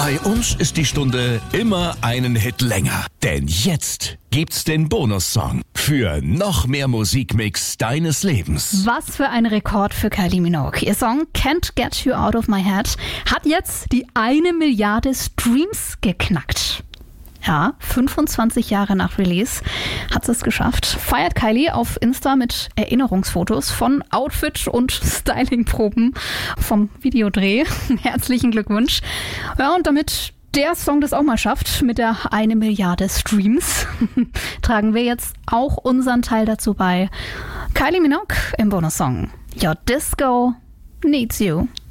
Bei uns ist die Stunde immer einen Hit länger. Denn jetzt gibt's den Bonussong für noch mehr Musikmix deines Lebens. Was für ein Rekord für Kylie Minogue. Ihr Song Can't Get You Out of My Head hat jetzt die 1 Milliarde Streams geknackt. Ja, 25 Jahre nach Release hat sie es geschafft. Feiert Kylie auf Insta mit Erinnerungsfotos von Outfit- und Stylingproben vom Videodreh. Herzlichen Glückwunsch. Ja, und damit der Song das auch mal schafft mit der 1 Milliarde Streams, tragen wir jetzt auch unseren Teil dazu bei. Kylie Minogue im Bonussong Your Disco Needs You.